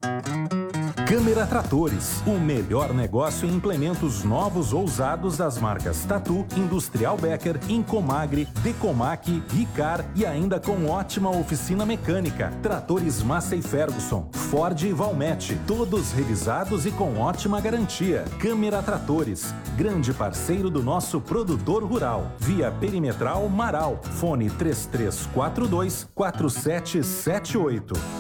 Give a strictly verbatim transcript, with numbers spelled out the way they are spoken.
Câmara Tratores, o melhor negócio em implementos novos ou usados das marcas Tatu, Industrial Becker, Incomagre, Decomac, Ricar e ainda com ótima oficina mecânica. Tratores Massey Ferguson, Ford e Valmet, todos revisados e com ótima garantia. Câmara Tratores, grande parceiro do nosso produtor rural. Via Perimetral Marau, fone três três quatro dois, quatro sete sete oito.